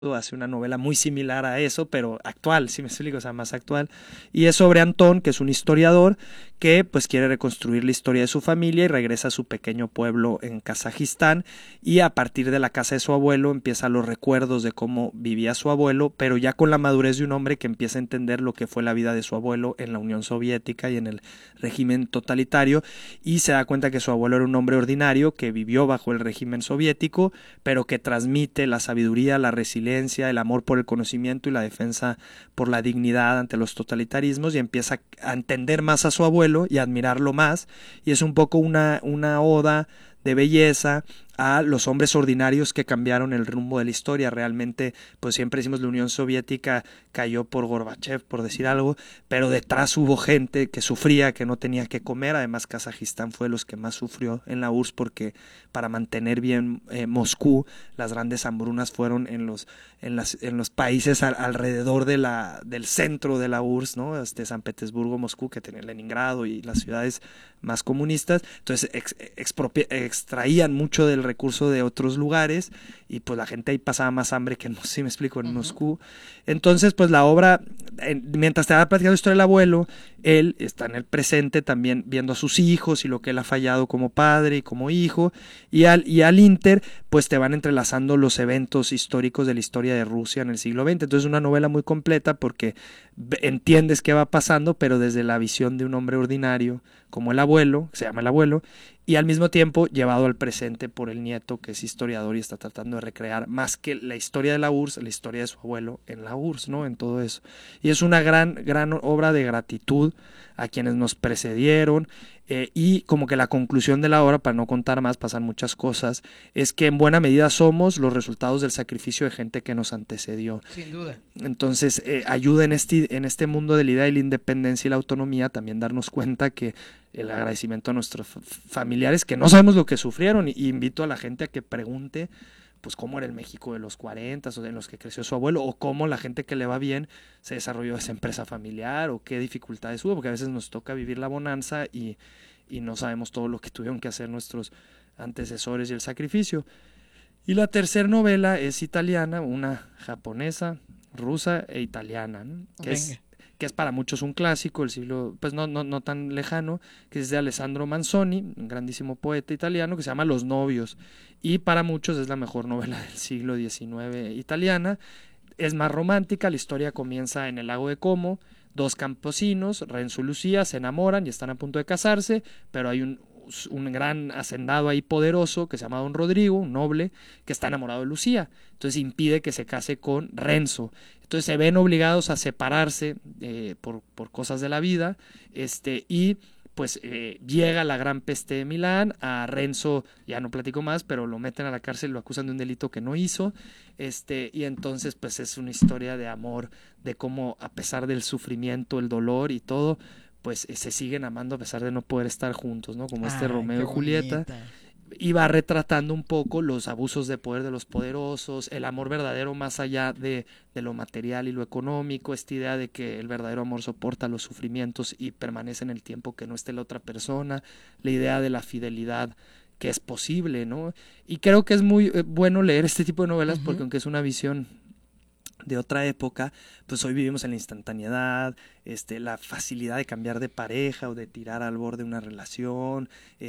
hace una novela muy similar a eso, pero actual, si me explico, o sea, más actual, y es sobre Antón, que es un historiador que pues quiere reconstruir la historia de su familia y regresa a su pequeño pueblo en Kazajistán, y a partir de la casa de su abuelo empieza los recuerdos de cómo vivía su abuelo, pero ya con la madurez de un hombre que empieza a entender lo que fue la vida de su abuelo en la Unión Soviética y en el régimen totalitario, y se da cuenta que su abuelo era un hombre ordinario que vivió bajo el régimen soviético, pero que transmite la sabiduría, la resiliencia, el amor por el conocimiento y la defensa por la dignidad ante los totalitarismos, y empieza a entender más a su abuelo y a admirarlo más, y es un poco una oda de belleza a los hombres ordinarios que cambiaron el rumbo de la historia. Realmente, pues siempre decimos la Unión Soviética cayó por Gorbachev, por decir algo, pero detrás hubo gente que sufría, que no tenía que comer. Además, Kazajistán fue de los que más sufrió en la URSS, porque para mantener bien Moscú, las grandes hambrunas fueron en los países alrededor del centro de la URSS, ¿no? San Petersburgo, Moscú, que tenía Leningrado y las ciudades más comunistas. Entonces extraían mucho del recurso de otros lugares, y pues la gente ahí pasaba más hambre que, no sé si me explico, en Moscú. Entonces pues la obra, mientras te va platicando la historia del abuelo, él está en el presente también viendo a sus hijos y lo que él ha fallado como padre y como hijo, y al inter pues te van entrelazando los eventos históricos de la historia de Rusia en el siglo XX. Entonces es una novela muy completa porque entiendes qué va pasando, pero desde la visión de un hombre ordinario como el abuelo, se llama el abuelo, y al mismo tiempo llevado al presente por el nieto, que es historiador y está tratando de recrear más que la historia de la URSS, la historia de su abuelo en la URSS, ¿no? En todo eso. Y es una gran obra de gratitud a quienes nos precedieron, y como que la conclusión de la obra, para no contar más, pasan muchas cosas, es que en buena medida somos los resultados del sacrificio de gente que nos antecedió. Sin duda. Entonces ayuda en este mundo de la idea de la independencia y la autonomía también darnos cuenta que el agradecimiento a nuestros familiares que no sabemos lo que sufrieron, y invito a la gente a que pregunte pues cómo era el México de los 40 o en los que creció su abuelo, o cómo la gente que le va bien se desarrolló esa empresa familiar, o qué dificultades hubo, porque a veces nos toca vivir la bonanza y no sabemos todo lo que tuvieron que hacer nuestros antecesores y el sacrificio. Y la tercera novela es italiana, una japonesa, rusa e italiana, ¿no? que es para muchos un clásico del siglo, pues no tan lejano, que es de Alessandro Manzoni, un grandísimo poeta italiano, que se llama Los novios, y para muchos es la mejor novela del siglo XIX italiana. Es más romántica, la historia comienza en el lago de Como, dos campesinos, Renzo y Lucía, se enamoran y están a punto de casarse, pero hay un gran hacendado ahí poderoso que se llama Don Rodrigo, un noble, que está enamorado de Lucía, entonces impide que se case con Renzo. Entonces se ven obligados a separarse por cosas de la vida, y pues llega la gran peste de Milán. A Renzo ya no platico más, pero lo meten a la cárcel, lo acusan de un delito que no hizo, y entonces pues es una historia de amor, de cómo a pesar del sufrimiento, el dolor y todo, pues se siguen amando a pesar de no poder estar juntos, ¿no? Como Romeo y Julieta. Y va retratando un poco los abusos de poder de los poderosos, el amor verdadero más allá de lo material y lo económico, esta idea de que el verdadero amor soporta los sufrimientos y permanece en el tiempo que no esté la otra persona, la idea de la fidelidad que es posible, ¿no? Y creo que es muy bueno leer este tipo de novelas porque aunque es una visión de otra época, pues hoy vivimos en la instantaneidad, la facilidad de cambiar de pareja o de tirar al borde una relación.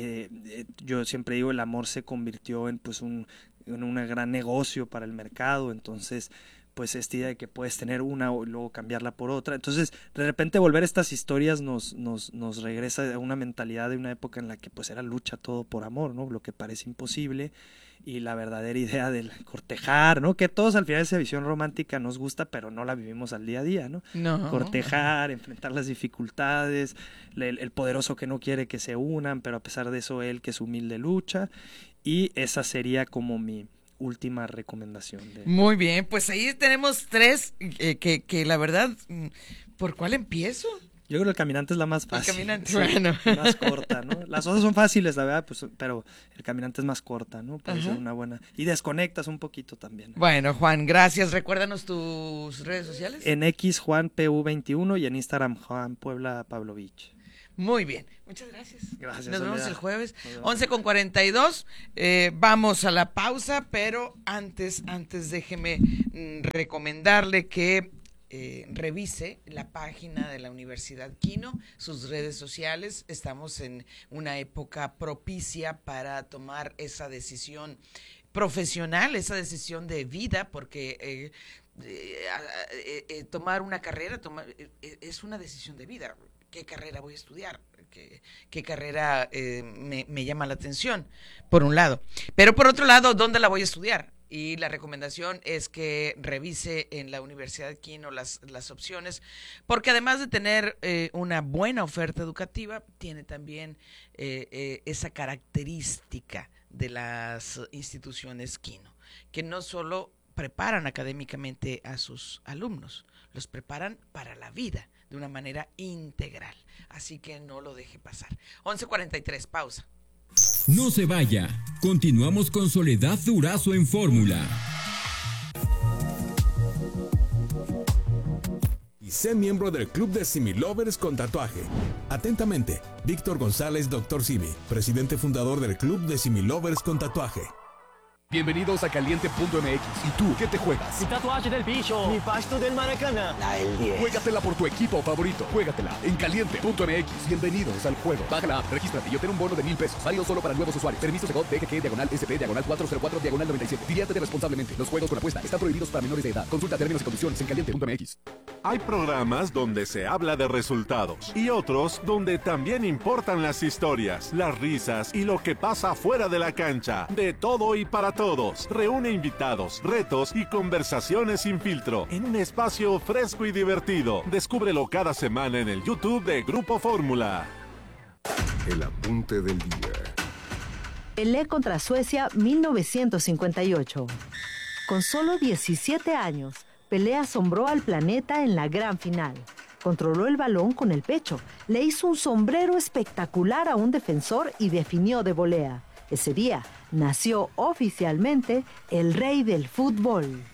Yo siempre digo, el amor se convirtió en pues en un gran negocio para el mercado, entonces pues esta idea de que puedes tener una y luego cambiarla por otra. Entonces, de repente volver a estas historias nos regresa a una mentalidad de una época en la que pues era lucha todo por amor, ¿no? Lo que parece imposible, y la verdadera idea del cortejar, ¿no? Que todos al final esa visión romántica nos gusta, pero no la vivimos al día a día, ¿no? No. Cortejar, enfrentar las dificultades, el poderoso que no quiere que se unan, pero a pesar de eso él que es humilde lucha, y esa sería como mi última recomendación. Muy bien, pues ahí tenemos tres que la verdad, ¿por cuál empiezo? Yo creo que El Caminante es la más fácil. El Caminante, sí, bueno. más corta, ¿no? Las otras son fáciles, la verdad, pues, pero El Caminante es más corta, ¿no? Puede ser una buena. Y desconectas un poquito también. Bueno, Juan, gracias. Recuérdanos tus redes sociales. En X, Juan PU21, y en Instagram, Juan Puebla Pavlovich. Muy bien, muchas gracias. Gracias, Nos vemos Soledad. el jueves, Nos vemos. 11:42. Vamos a la pausa, pero antes déjeme recomendarle que revise la página de la Universidad Quino, sus redes sociales. Estamos en una época propicia para tomar esa decisión profesional, esa decisión de vida, porque tomar una carrera es una decisión de vida. ¿Qué carrera voy a estudiar? ¿Qué carrera me llama la atención? Por un lado. Pero por otro lado, ¿dónde la voy a estudiar? Y la recomendación es que revise en la Universidad Quino las opciones, porque además de tener una buena oferta educativa, tiene también esa característica de las instituciones Quino, que no solo preparan académicamente a sus alumnos, los preparan para la vida de una manera integral. Así que no lo deje pasar. 11:43, pausa. No se vaya. Continuamos con Soledad Durazo en Fórmula. Y sé miembro del Club de Simi Lovers con tatuaje. Atentamente, Víctor González, Dr. Simi, presidente fundador del Club de Simi Lovers con tatuaje. Bienvenidos a Caliente.mx. ¿Y tú qué te juegas? Mi tatuaje del bicho, mi pasto del Maracaná, la del 10. Juégatela por tu equipo favorito. Juégatela en Caliente.mx. Bienvenidos al juego. Baja la app, regístrate y obtén un bono de $1,000. Válido solo para nuevos usuarios. Permiso Segov DGG /SP/404/97. Diviértete responsablemente. Los juegos con apuesta están prohibidos para menores de edad. Consulta términos y condiciones en Caliente.mx. Hay programas donde se habla de resultados y otros donde también importan las historias, las risas y lo que pasa fuera de la cancha. De todo y para todos. Reúne invitados, retos y conversaciones sin filtro en un espacio fresco y divertido. Descúbrelo cada semana en el YouTube de Grupo Fórmula. El apunte del día. Pelé contra Suecia 1958. Con solo 17 años, Pelé asombró al planeta en la gran final. Controló el balón con el pecho, le hizo un sombrero espectacular a un defensor y definió de volea. Ese día nació oficialmente el rey del fútbol.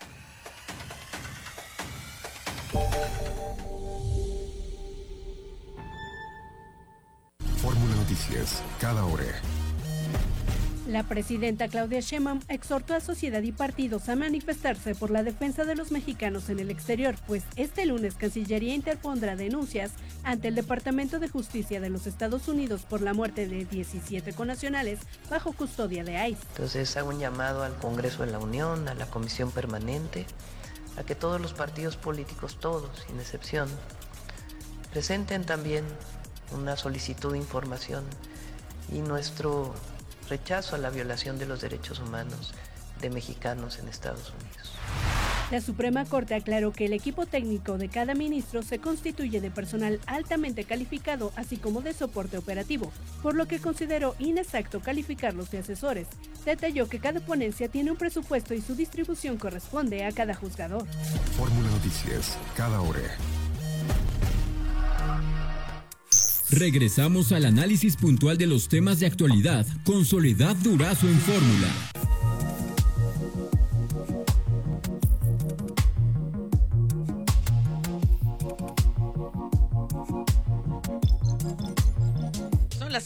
Fórmula Noticias, cada hora. La presidenta Claudia Sheinbaum exhortó a sociedad y partidos a manifestarse por la defensa de los mexicanos en el exterior, pues este lunes Cancillería interpondrá denuncias ante el Departamento de Justicia de los Estados Unidos por la muerte de 17 connacionales bajo custodia de ICE. Entonces hago un llamado al Congreso de la Unión, a la Comisión Permanente, a que todos los partidos políticos, todos, sin excepción, presenten también una solicitud de información y nuestro rechazo a la violación de los derechos humanos de mexicanos en Estados Unidos. La Suprema Corte aclaró que el equipo técnico de cada ministro se constituye de personal altamente calificado, así como de soporte operativo, por lo que consideró inexacto calificarlos de asesores. Detalló que cada ponencia tiene un presupuesto y su distribución corresponde a cada juzgador. Fórmula Noticias, cada hora. Regresamos al análisis puntual de los temas de actualidad con Soledad Durazo en Fórmula. Son las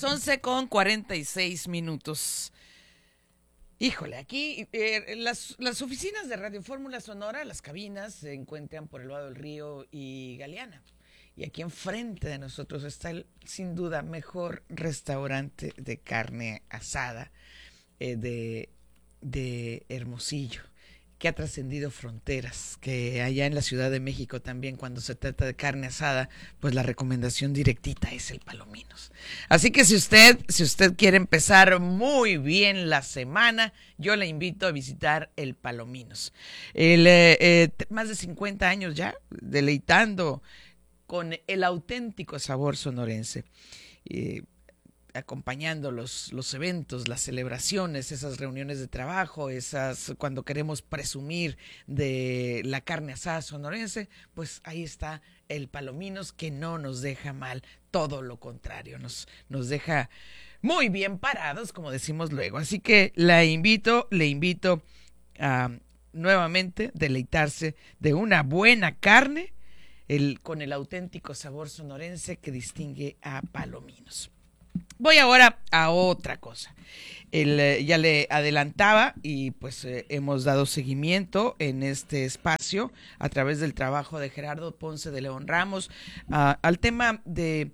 11:46. Híjole, aquí las oficinas de Radio Fórmula Sonora, las cabinas, se encuentran por el lado del río y Galeana. Y aquí enfrente de nosotros está el, sin duda, mejor restaurante de carne asada de Hermosillo, que ha trascendido fronteras, que allá en la Ciudad de México también, cuando se trata de carne asada, pues la recomendación directita es el Palominos. Así que si usted quiere empezar muy bien la semana, yo le invito a visitar el Palominos. Más de 50 años ya, deleitando con el auténtico sabor sonorense, acompañando los eventos, las celebraciones, esas reuniones de trabajo, cuando queremos presumir de la carne asada sonorense, pues ahí está el Palominos, que no nos deja mal, todo lo contrario, nos deja muy bien parados, como decimos luego. Así que le invito a nuevamente deleitarse de una buena carne con el auténtico sabor sonorense que distingue a Palominos. Voy ahora a otra cosa. Ya le adelantaba y pues hemos dado seguimiento en este espacio a través del trabajo de Gerardo Ponce de León Ramos al tema de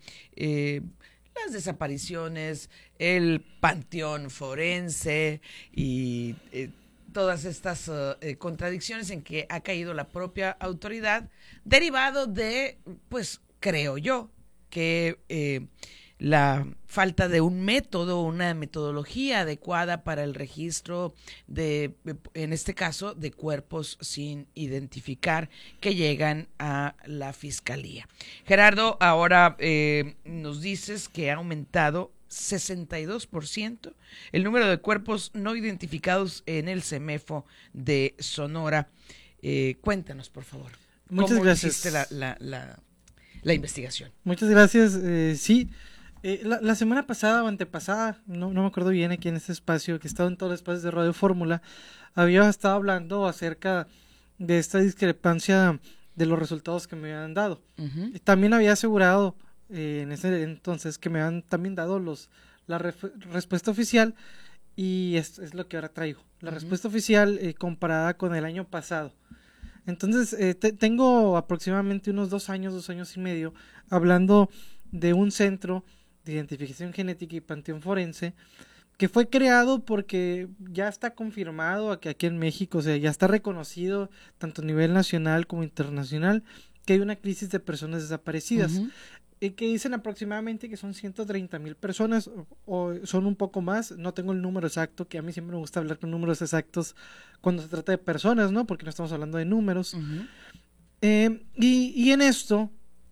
las desapariciones, el panteón forense y todas estas contradicciones en que ha caído la propia autoridad, derivado de, pues creo yo, que la falta de un método, una metodología adecuada para el registro de, en este caso, de cuerpos sin identificar que llegan a la fiscalía. Gerardo, ahora nos dices que ha aumentado 62% el número de cuerpos no identificados en el CEMEFO de Sonora. Cuéntanos, por favor. Muchas gracias. ¿Cómo hiciste la investigación? Muchas gracias. Sí. La semana pasada o antepasada, no me acuerdo bien aquí en este espacio, que he estado en todos los espacios de Radio Fórmula, había estado hablando acerca de esta discrepancia de los resultados que me habían dado. Uh-huh. También había asegurado en ese entonces que me habían también dado la respuesta oficial, y es lo que ahora traigo. La uh-huh. respuesta oficial comparada con el año pasado. Entonces, tengo aproximadamente unos 2 años y medio, hablando de un centro de identificación genética y panteón forense que fue creado porque ya está confirmado que aquí en México, o sea, ya está reconocido tanto a nivel nacional como internacional que hay una crisis de personas desaparecidas. Uh-huh. Que dicen aproximadamente que son 130,000 personas o son un poco más, no tengo el número exacto, que a mí siempre me gusta hablar con números exactos cuando se trata de personas, ¿no? Porque no estamos hablando de números. Uh-huh. Y en esto,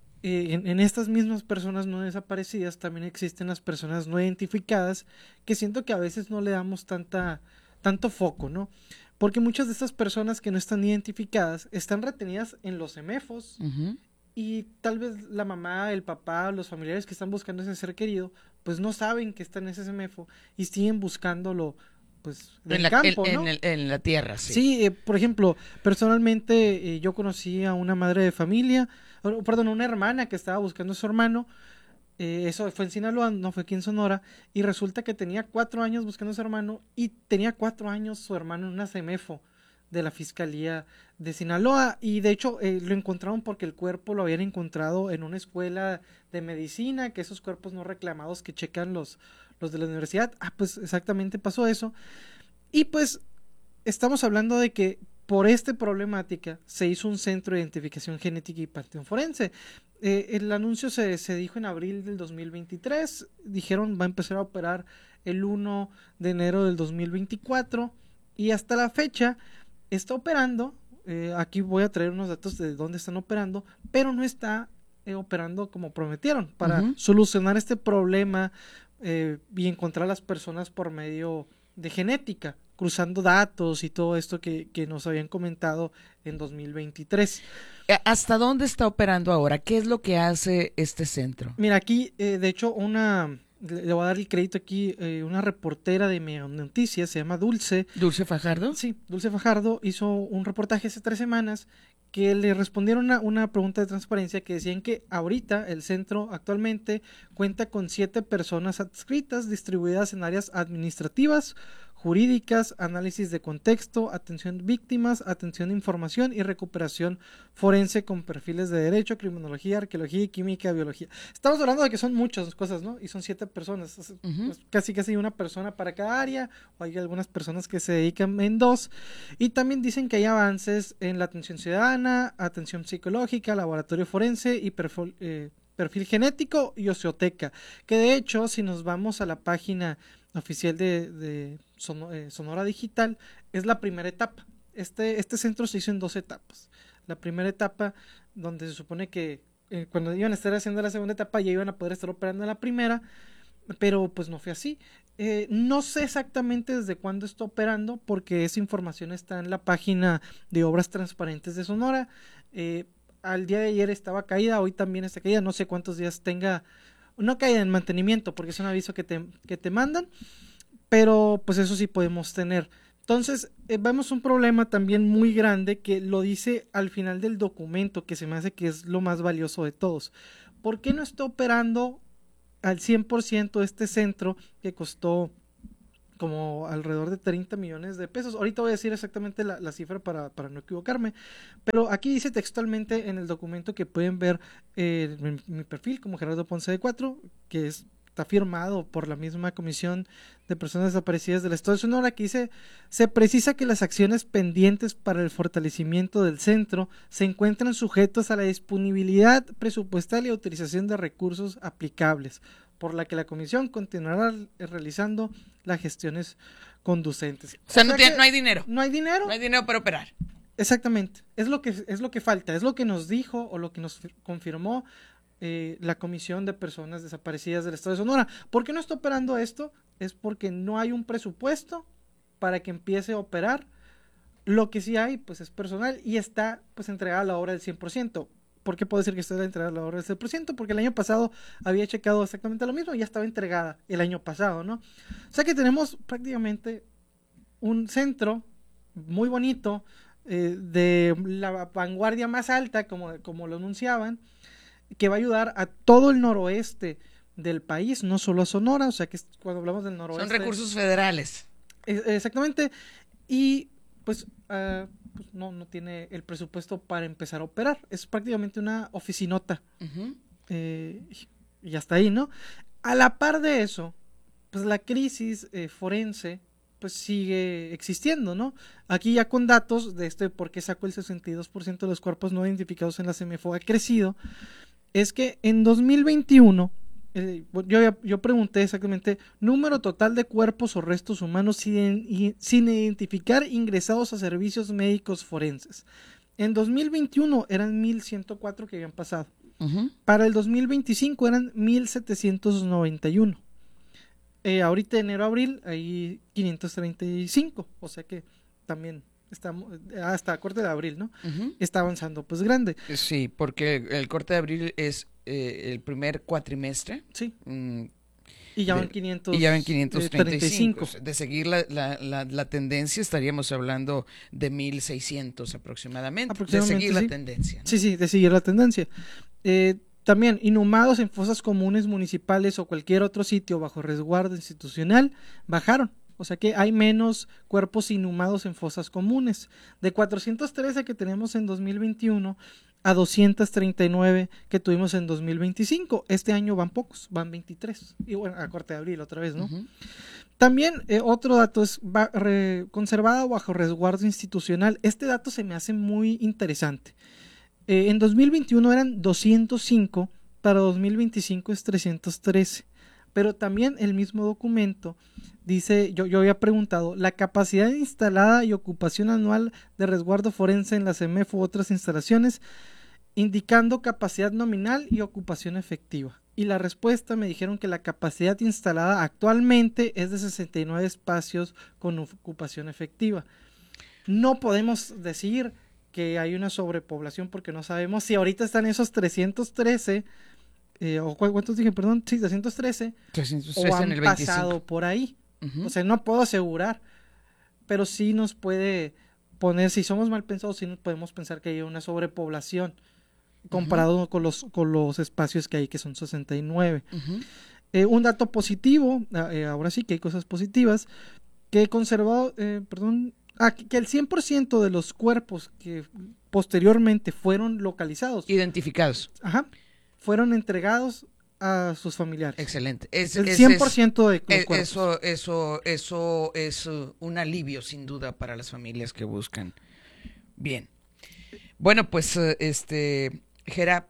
en estas mismas personas no desaparecidas también existen las personas no identificadas, que siento que a veces no le damos tanto foco, ¿no? Porque muchas de estas personas que no están identificadas están retenidas en los CEMEFOs. Uh-huh. Y tal vez la mamá, el papá, los familiares que están buscando ese ser querido, pues no saben que está en ese CEMEFO y siguen buscándolo, pues, en el campo, ¿no? En la tierra, sí. Sí, por ejemplo, personalmente yo conocí a una madre de familia, una hermana que estaba buscando a su hermano, eso fue en Sinaloa, no fue aquí en Sonora, y resulta que tenía 4 años buscando a su hermano y tenía 4 años su hermano en una CEMEFO de la Fiscalía de Sinaloa, y de hecho lo encontraron porque el cuerpo lo habían encontrado en una escuela de medicina, que esos cuerpos no reclamados que checan los de la universidad. Pues exactamente pasó eso, y pues estamos hablando de que por esta problemática se hizo un centro de identificación genética y panteón forense. El anuncio se dijo en abril del 2023, dijeron va a empezar a operar el 1 de enero del 2024, y hasta la fecha está operando. Aquí voy a traer unos datos de dónde están operando, pero no está operando como prometieron para uh-huh. solucionar este problema y encontrar a las personas por medio de genética, cruzando datos y todo esto que nos habían comentado en 2023. ¿Hasta dónde está operando ahora? ¿Qué es lo que hace este centro? Mira, aquí de hecho le voy a dar el crédito aquí, una reportera de Mega Noticias, se llama Dulce. ¿Dulce Fajardo? Sí, Dulce Fajardo hizo un reportaje hace 3 semanas que le respondieron a una pregunta de transparencia que decían que ahorita el centro actualmente cuenta con 7 personas adscritas distribuidas en áreas administrativas, jurídicas, análisis de contexto, atención víctimas, atención de información y recuperación forense con perfiles de derecho, criminología, arqueología, química, biología. Estamos hablando de que son muchas cosas, ¿no? Y son 7 personas, uh-huh. pues casi una persona para cada área, o hay algunas personas que se dedican en 2, y también dicen que hay avances en la atención ciudadana, atención psicológica, laboratorio forense y perfil genético y ocioteca, que de hecho si nos vamos a la página oficial de Sonora Digital, es la primera etapa. Este centro se hizo en 2 etapas. La primera etapa, donde se supone que cuando iban a estar haciendo la segunda etapa ya iban a poder estar operando en la primera, pero pues no fue así. No sé exactamente desde cuándo está operando, porque esa información está en la página de Obras Transparentes de Sonora. Al día de ayer estaba caída, hoy también está caída, no sé cuántos días tenga. No caída en mantenimiento, porque es un aviso que te mandan, pero pues eso sí podemos tener. Entonces, vemos un problema también muy grande que lo dice al final del documento, que se me hace que es lo más valioso de todos. ¿Por qué no está operando al 100% este centro que costó como alrededor de 30 millones de pesos? Ahorita voy a decir exactamente la cifra para no equivocarme, pero aquí dice textualmente en el documento que pueden ver mi perfil como Gerardo Ponce de 4, que está firmado por la misma Comisión de Personas Desaparecidas del Estado de Sonora, que dice: se precisa que las acciones pendientes para el fortalecimiento del centro se encuentran sujetas a la disponibilidad presupuestal y autorización de recursos aplicables, por la que la comisión continuará realizando las gestiones conducentes. O sea, no hay dinero. No hay dinero. No hay dinero para operar. Exactamente. Es lo que falta, es lo que nos dijo o lo que nos confirmó la Comisión de Personas Desaparecidas del Estado de Sonora. ¿Por qué no está operando esto? Es porque no hay un presupuesto para que empiece a operar. Lo que sí hay, pues, es personal y está, pues, entregada la obra del 100%. ¿Por qué puedo decir que está entregada la obra del 100%? Porque el año pasado había checado exactamente lo mismo y ya estaba entregada el año pasado, ¿no? O sea que tenemos prácticamente un centro muy bonito, de la vanguardia más alta, como lo anunciaban, que va a ayudar a todo el noroeste del país, no solo a Sonora. O sea que cuando hablamos del noroeste... Son recursos federales. Exactamente. Y pues no tiene el presupuesto para empezar a operar. Es prácticamente una oficinota. Y hasta ahí, ¿no? A la par de eso, pues la crisis forense pues sigue existiendo, ¿no? Aquí ya con datos de por qué sacó el 62% de los cuerpos no identificados en la CEMEFO ha crecido, es que en 2021, yo pregunté exactamente número total de cuerpos o restos humanos sin identificar ingresados a servicios médicos forenses. En 2021 eran 1,104 que habían pasado. Para el 2025 eran 1,791. Ahorita enero a abril hay 535, o sea que también estamos hasta corte de abril, ¿no? Está avanzando pues grande. Sí, porque el corte de abril es el primer cuatrimestre. Sí. Y ya van 535. De seguir la tendencia estaríamos hablando de 1,600 aproximadamente. De seguir la tendencia, ¿no? Sí, de seguir la tendencia. También inhumados en fosas comunes municipales o cualquier otro sitio bajo resguardo institucional bajaron. O sea que hay menos cuerpos inhumados en fosas comunes. De 413 que tenemos en 2021 a 239 que tuvimos en 2025. Este año van pocos, van 23. Y bueno, a corte de abril otra vez, ¿no? También otro dato es conservado bajo resguardo institucional. Este dato se me hace muy interesante. En 2021 eran 205, para 2025 es 313. Pero también el mismo documento dice, yo había preguntado, la capacidad instalada y ocupación anual de resguardo forense en la CEMEFO u otras instalaciones, indicando capacidad nominal y ocupación efectiva. Y la respuesta me dijeron que la capacidad instalada actualmente es de 69 espacios con ocupación efectiva. No podemos decir que hay una sobrepoblación porque no sabemos si ahorita están esos 313 o ¿cuántos dije? Perdón, sí, 313 o han en el 25. pasado por ahí. O sea, no puedo asegurar, pero sí nos puede poner, si somos mal pensados, sí nos podemos pensar que hay una sobrepoblación comparado con los espacios que hay, que son 69. Un dato positivo, ahora sí que hay cosas positivas, que he conservado, que el 100% de los cuerpos que posteriormente fueron localizados, identificados, fueron entregados a sus familiares. Excelente. El 100% de los cuerpos. Eso es un alivio sin duda para las familias que buscan. Bien. Bueno, pues Gera,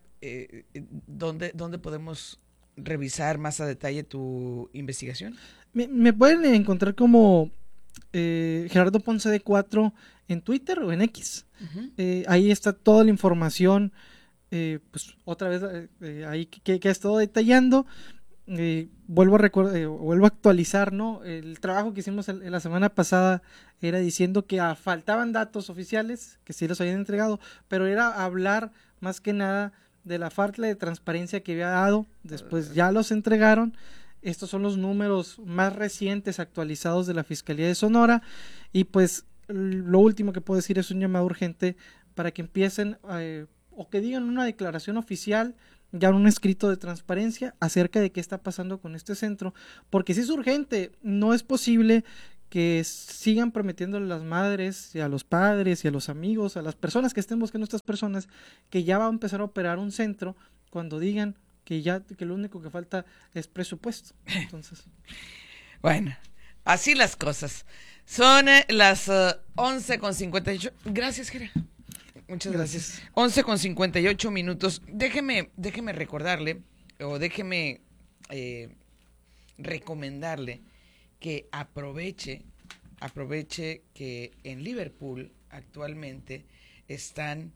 ¿dónde podemos revisar más a detalle tu investigación? Me pueden encontrar como Gerardo Ponce de 4 en Twitter o en X. Ahí está toda la información, pues otra vez ahí que he estado detallando. Vuelvo a actualizar, ¿no? El trabajo que hicimos la semana pasada era diciendo que faltaban datos oficiales, que sí los habían entregado, pero era hablar más que nada de la falta de transparencia que había dado. Después ya los entregaron. Estos son los números más recientes actualizados de la Fiscalía de Sonora y pues lo último que puedo decir es un llamado urgente para que empiecen o que digan una declaración oficial, ya un escrito de transparencia acerca de qué está pasando con este centro, porque si es urgente, no es posible que sigan prometiéndole a las madres y a los padres y a los amigos, a las personas que estén buscando a estas personas, que ya va a empezar a operar un centro cuando digan que lo único que falta es presupuesto. Entonces, bueno, así las cosas. Son las 11:58. Gracias, Jera. Muchas gracias. 11:58 minutos. Déjeme recordarle, o déjeme recomendarle que aproveche que en Liverpool actualmente están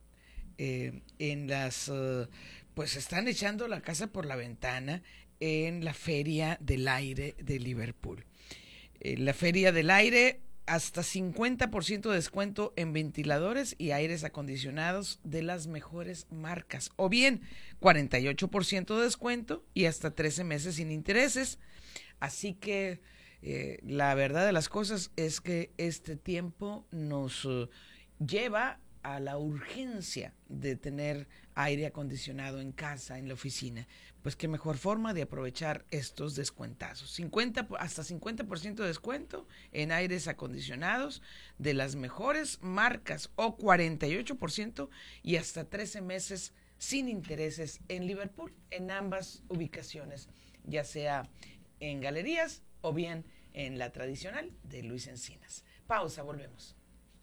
pues están echando la casa por la ventana en la Feria del Aire de Liverpool. La Feria del Aire, hasta 50% de descuento en ventiladores y aires acondicionados de las mejores marcas, o bien 48% de descuento y hasta 13 meses sin intereses. Así que la verdad de las cosas es que este tiempo nos lleva a la urgencia de tener aire acondicionado en casa, en la oficina. Pues qué mejor forma de aprovechar estos descuentazos. Hasta 50% de descuento en aires acondicionados de las mejores marcas, o 48% y hasta 13 meses sin intereses en Liverpool, en ambas ubicaciones, ya sea en galerías o bien en la tradicional de Luis Encinas. Pausa, volvemos.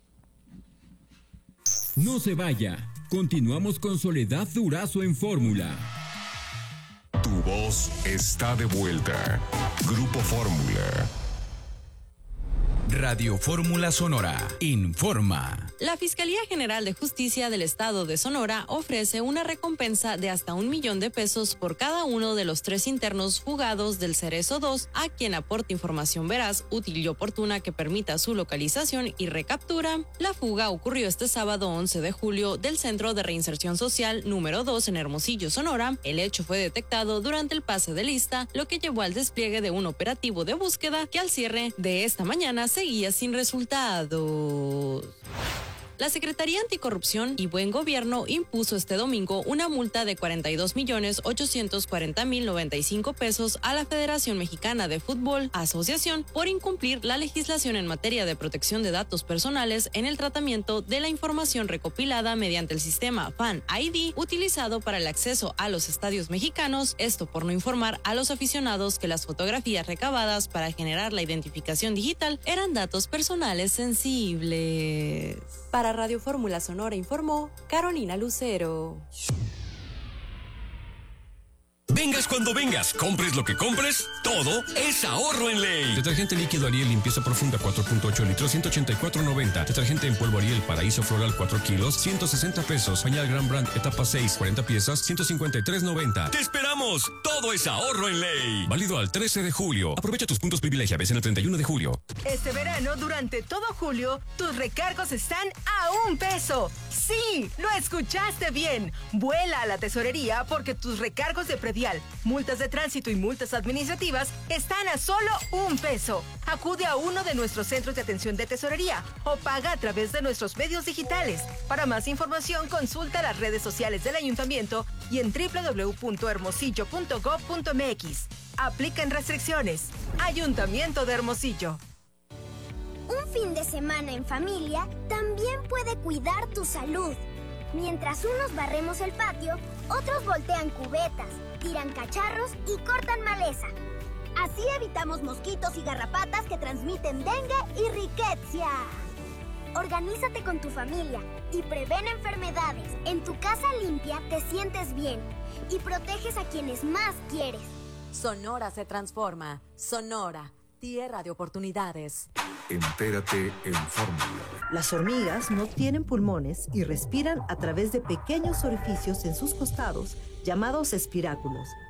No se vaya. Continuamos con Soledad Durazo en Fórmula. Tu voz está de vuelta. Grupo Fórmula. Radio Fórmula Sonora informa. La Fiscalía General de Justicia del Estado de Sonora ofrece una recompensa de hasta $1,000,000 por cada uno de los 3 internos fugados del Cerezo 2 a quien aporte información veraz, útil y oportuna que permita su localización y recaptura. La fuga ocurrió este sábado 11 de julio del Centro de Reinserción Social número 2 en Hermosillo, Sonora. El hecho fue detectado durante el pase de lista, lo que llevó al despliegue de un operativo de búsqueda que al cierre de esta mañana seguía sin resultados. La Secretaría Anticorrupción y Buen Gobierno impuso este domingo una multa de $42,840,095 a la Federación Mexicana de Fútbol Asociación por incumplir la legislación en materia de protección de datos personales en el tratamiento de la información recopilada mediante el sistema Fan ID utilizado para el acceso a los estadios mexicanos, esto por no informar a los aficionados que las fotografías recabadas para generar la identificación digital eran datos personales sensibles. Para Radio Fórmula Sonora informó Carolina Lucero. Vengas cuando vengas, compres lo que compres, todo es ahorro en Ley. Detergente líquido Ariel limpieza profunda 4.8 litros, 184.90. Detergente en polvo Ariel Paraíso Floral 4 kilos, 160 pesos. Pañal Gran Brand etapa 6, 40 piezas, 153.90. ¡Te esperamos! Todo es ahorro en Ley. Válido al 13 de julio. Aprovecha tus puntos privilegiables en el 31 de julio. Este verano, durante todo julio, tus recargos están a $1. ¡Sí! ¡Lo escuchaste bien! Vuela a la tesorería porque tus recargos de predial, multas de tránsito y multas administrativas están a solo $1. Acude a uno de nuestros centros de atención de tesorería o paga a través de nuestros medios digitales. Para más información, consulta las redes sociales del ayuntamiento y en www.hermosillo.gov.mx. Aplican restricciones. Ayuntamiento de Hermosillo. Un fin de semana en familia también puede cuidar tu salud. Mientras unos barremos el patio, otros voltean cubetas, tiran cacharros y cortan maleza. Así evitamos mosquitos y garrapatas que transmiten dengue y riqueza. Organízate con tu familia y prevén enfermedades. En tu casa limpia te sientes bien y proteges a quienes más quieres. Sonora se transforma. Sonora, tierra de oportunidades. Entérate en Fórmula. Las hormigas no tienen pulmones y respiran a través de pequeños orificios en sus costados, llamados espiráculos.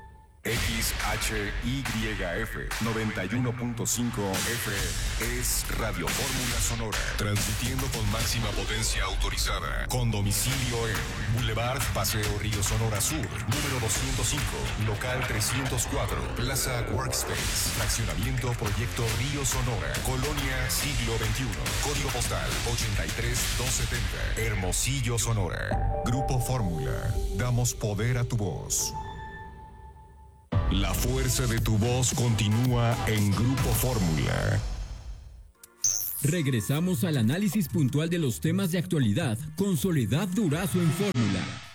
XHYF 91.5 FM es Radio Fórmula Sonora, transmitiendo con máxima potencia autorizada, con domicilio en Boulevard Paseo Río Sonora Sur, número 205, local 304, Plaza Workspace, fraccionamiento Proyecto Río Sonora, Colonia Siglo XXI, código postal 83270, Hermosillo, Sonora. Grupo Fórmula, damos poder a tu voz. La fuerza de tu voz continúa en Grupo Fórmula. Regresamos al análisis puntual de los temas de actualidad con Soledad Durazo en Fórmula.